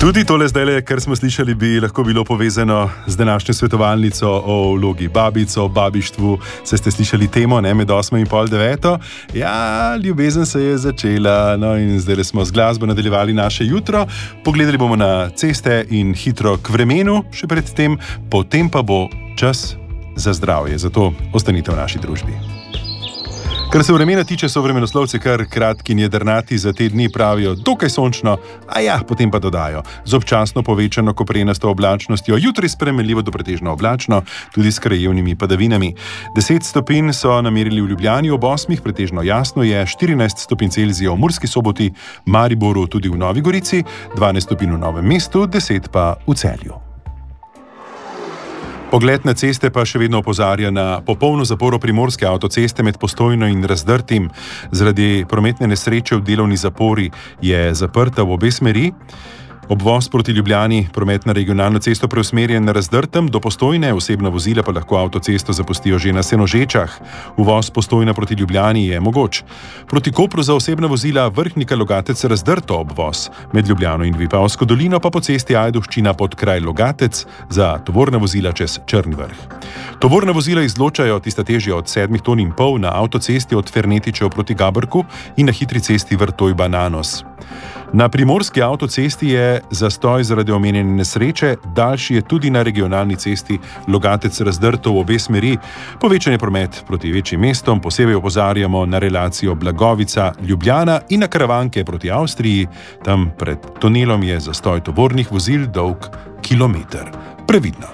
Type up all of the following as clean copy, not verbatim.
Tudi tole zdajle, kar smo slišali, bi lahko bilo povezano z današnjo svetovalnico o vlogi babic, o babištvu. Se ste slišali temo, ne, med 8 in pol 9. Ja, ljubezen se je začela, no in zdaj smo z glasbo nadaljevali naše jutro. Pogledali bomo na ceste in hitro k vremenu, še pred tem, potem pa bo čas za zdravje. Zato ostanite v naši družbi. Kar se vremena tiče, so vremenoslovci kar kratki in jedrnati, za te dni pravijo dokaj sončno, a ja, potem pa dodajo z občasno povečano koprenasto oblačnostjo, jutri spremenljivo do pretežno oblačno, tudi s krajevnimi padavinami. 10 stopinj so namerili v Ljubljani, ob 8 pretežno jasno je, 14 stopinj Celzija v Murski Soboti, Mariboru, tudi v Novi Gorici, 12 stopinj v Novem mestu, 10 pa v Celju. Pogled na ceste pa še vedno opozarja na popolno zaporo primorske avtoceste med Postojno in Razdrtim. Zaradi prometne nesreče v delovni zapori je zaprta v obe smeri. Obvoz proti Ljubljani promet na regionalno cesto preusmerjen na Razdrtem, do Postojne, osebna vozila pa lahko avtocesto zapustijo že na Senožečah. Uvoz Postojna proti Ljubljani je mogoč. Proti Kopru za osebna vozila Vrhnika Logatec Razdrto obvoz, med Ljubljano in Vipavsko dolino pa po cesti Ajdovščina pod kraj Logatec za tovorna vozila čez Črn Vrh. Tovorna vozila izločajo tista težja od 7,5 ton na avtocesti od Fernetičev proti Gabrku in na hitri cesti Vrtoj-Bananos. Na primorski avtocesti je zastoj zaradi omenjene nesreče, daljši je tudi na regionalni cesti Logatec-Razdrto v obe smeri. Povečan je promet proti večjim mestom, posebej opozarjamo na relacijo Blagovica-Ljubljana in na Karavanke proti Avstriji. Tam pred tunelom je zastoj tovornih vozil dolg kilometer. Previdno.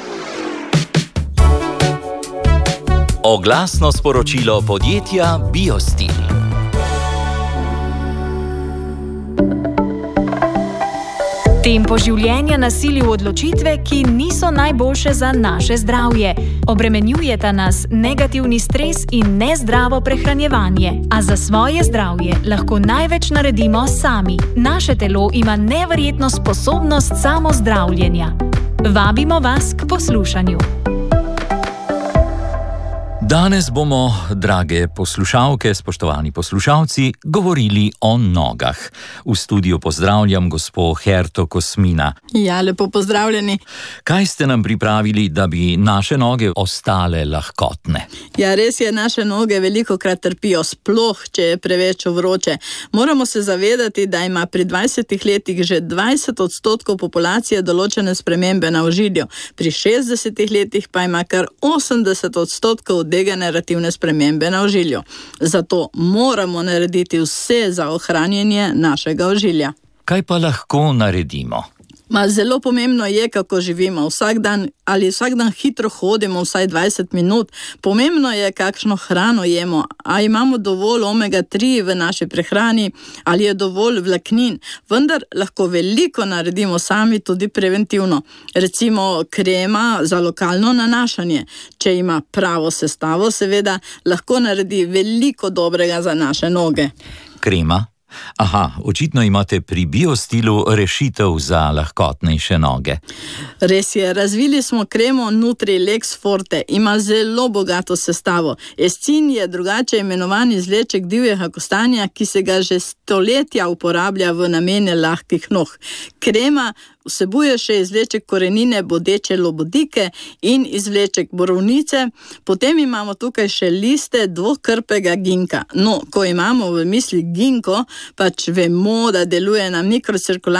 Oglasno sporočilo podjetja Biostil. Tempo življenja nasili v odločitve, ki niso najboljše za naše zdravje. Obremenjujeta nas negativni stres in nezdravo prehranjevanje. A za svoje zdravje lahko največ naredimo sami. Naše telo ima neverjetno sposobnost samozdravljenja. Vabimo vas k poslušanju. Danes bomo, drage poslušalke, spoštovani poslušalci, govorili o nogah. V studiu pozdravljam gospo Herto Kosmina. Ja, lepo pozdravljeni. Kaj ste nam pripravili, da bi naše noge ostale lahkotne? Ja, res je, naše noge velikokrat trpijo, sploh, če je preveč vroče. Moramo se zavedati, da ima pri 20 letih že 20% populacije določene spremembe na ožilju. Pri 60 letih pa ima kar 80% degenerativne spremembe na ožilju. Zato moramo narediti vse za ohranjanje našega ožilja. Kaj pa lahko naredimo? Zelo pomembno je, kako živimo. Vsak dan hitro hodimo vsaj 20 minut. Pomembno je, kakšno hrano jemo. A imamo dovolj omega-3 v naši prehrani, ali je dovolj vlaknin. Vendar lahko veliko naredimo sami tudi preventivno. Recimo krema za lokalno nanašanje. Če ima pravo sestavo, seveda, lahko naredi veliko dobrega za naše noge. Krema? Aha, očitno imate pri Biostilu rešitev za lahkotnejše noge. Res je, razvili smo kremo Nutri-Lex Forte, ima zelo bogato sestavo. Escin je drugače imenovan izvleček divjega kostanja, ki se ga že stoletja uporablja v namene lahkih nog. Krema vsebuje še izvleček korenine bodeče lobodike in izvleček borovnice, potem imamo tukaj še liste dvokrpega ginka. No, ko imamo v misli ginko, pač vemo, da deluje na mikrocirkulacijo